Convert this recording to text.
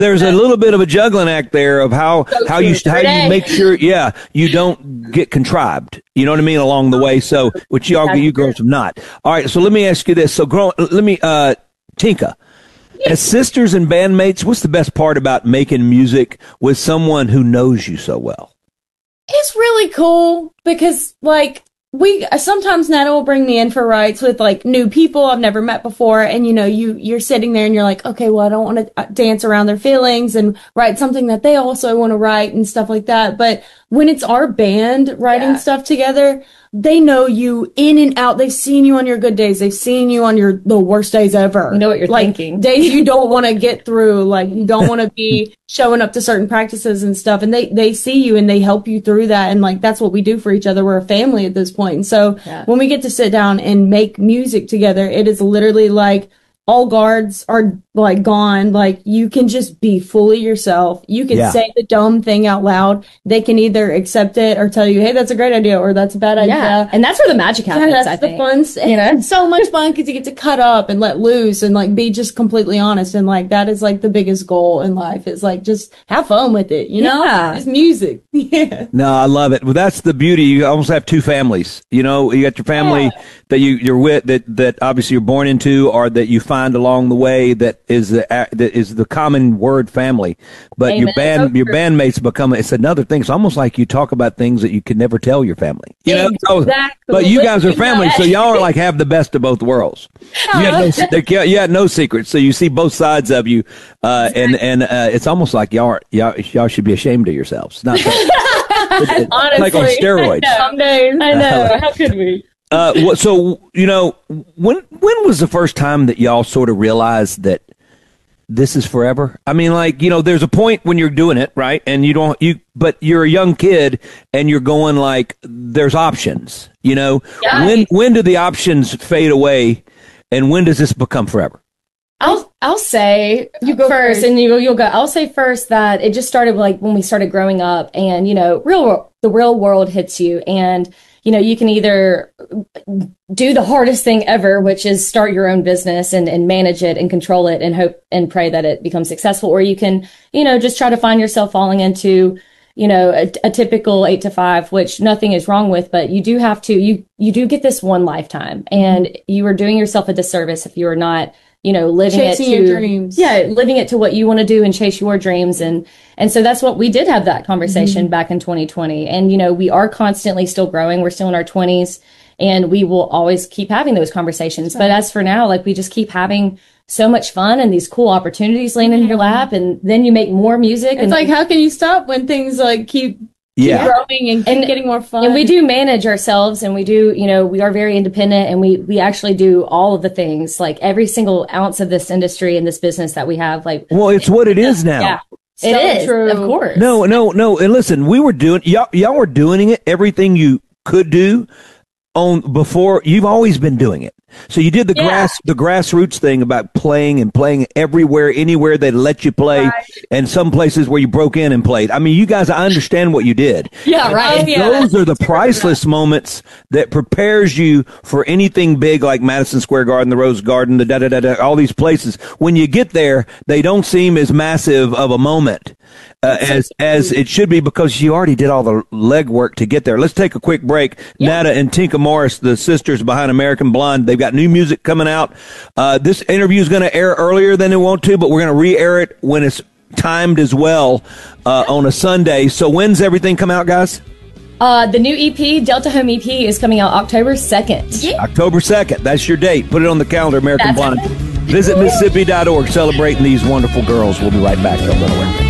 there's a little bit of a juggling act there of how you make sure you don't get contrived. You know what I mean along the way. So which you girls have not. All right. So let me ask you this. So Tinka. As sisters and bandmates, what's the best part about making music with someone who knows you so well? It's really cool because, like, sometimes Nana will bring me in for writes with, like, new people I've never met before, and, you know, you're sitting there and you're like, okay, well, I don't want to dance around their feelings and write something that they also want to write and stuff like that. But when it's our band writing stuff together, they know you in and out. They've seen you on your good days. They've seen you on the worst days ever. You know what you're thinking. Days you don't want to get through. Like, you don't want to be showing up to certain practices and stuff. And they see you and they help you through that. And, like, that's what we do for each other. We're a family at this point. And so when we get to sit down and make music together, it is literally like all guards are, like, gone. Like, you can just be fully yourself. You can say the dumb thing out loud. They can either accept it or tell you, hey, that's a great idea, or that's a bad idea. Yeah, and that's where the magic happens, that's I think. The fun. You know? It's so much fun because you get to cut up and let loose and, like, be just completely honest. And, like, that is, like, the biggest goal in life is, like, just have fun with it, you know? Yeah. It's music. Yeah. No, I love it. Well, that's the beauty. You almost have two families. You know, you got your family that you're with, that obviously you're born into, or that you find along the way that is the common word family. But your bandmates become, it's another thing. It's almost like you talk about things that you could never tell your family. You know? Exactly. But you guys are family, so y'all are like have the best of both worlds. You had no secrets, so you see both sides of you, and it's almost like y'all should be ashamed of yourselves. Not honestly, like on steroids. Some days, I know. How could we? So, you know, when was the first time that y'all sort of realized that this is forever? I mean, like, you know, there's a point when you're doing it, right? And but you're a young kid and you're going like, there's options, you know? Yeah. When do the options fade away and when does this become forever? I'll say you go first and you'll go. I'll say first that it just started like when we started growing up and, you know, the real world hits you and, you know, you can either do the hardest thing ever, which is start your own business and manage it and control it and hope and pray that it becomes successful. Or you can, you know, just try to find yourself falling into, you know, a typical 8 to 5, which nothing is wrong with, but you do have to, you do get this one lifetime and you are doing yourself a disservice if you are not, you know, living your dreams. Yeah, living it to what you want to do and chase your dreams. And so that's what we did have that conversation back in 2020. And, you know, we are constantly still growing. We're still in our 20s and we will always keep having those conversations. But as for now, like we just keep having so much fun and these cool opportunities laying in your lap. And then you make more music. It's like, how can you stop when things like keep growing and keep getting more fun? And we do manage ourselves and we do, you know, we are very independent and we actually do all of the things, like every single ounce of this industry and this business that we have. Like, well, it's what it is now. Yeah, it is, of course. No. And listen, we were doing, y'all were doing it, everything you could do before. You've always been doing it. So you did the grassroots thing about playing everywhere, anywhere they let you play, and some places where you broke in and played. I mean, you guys, I understand what you did. Yeah, right. Those are the priceless moments that prepares you for anything big like Madison Square Garden, the Rose Garden, the all these places. When you get there, they don't seem as massive of a moment as it should be because you already did all the legwork to get there. Let's take a quick break. Nada and Tinka Morris, the sisters behind American Blonde, they've got new music coming out. This interview is going to air earlier than it want to, but we're going to re-air it when it's timed as well on a Sunday. So when's everything come out, guys? The new EP, Delta Home EP, is coming out October 2nd. Yeah. October 2nd. That's your date. Put it on the calendar, American Blonde. Visit Mississippi.org, celebrating these wonderful girls. We'll be right back. Don't go nowhere.